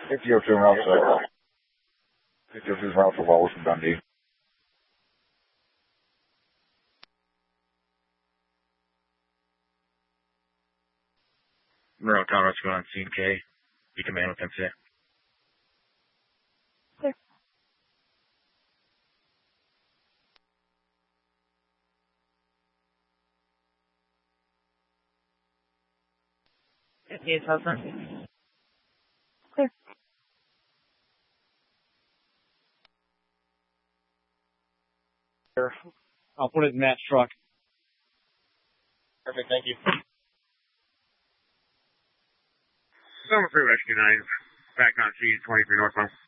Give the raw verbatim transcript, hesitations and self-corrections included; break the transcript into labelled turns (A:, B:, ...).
A: fifty oh two in route to, fifty oh two is route to Wallace and Dundee.
B: Monroe Town Rescue on C and K. You command with M C.
C: Clear.
D: fifty-eight thousand.
C: Clear.
E: I'll put it in Matt's truck.
B: Perfect, thank you.
F: Summer three Rescue nine, back on C twenty-three northbound.